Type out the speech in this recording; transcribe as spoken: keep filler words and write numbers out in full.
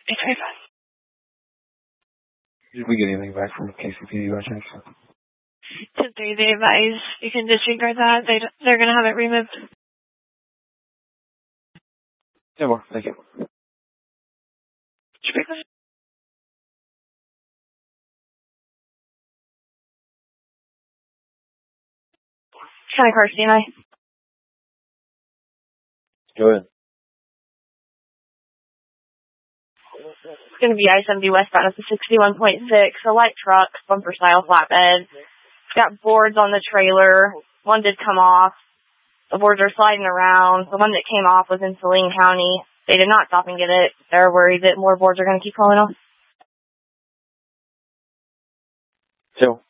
Did we get anything back from K C P D by chance? ten three, they advise you can disregard that. They, they're going to have it removed. Yeah, well, thank you. County Car C N I. Go ahead. It's going to be I seventy westbound. It's a sixty-one point six, a light truck, bumper style flatbed. It's got boards on the trailer. One did come off. The boards are sliding around. The one that came off was in Saline County. They did not stop and get it. They're worried that more boards are going to keep falling off. So,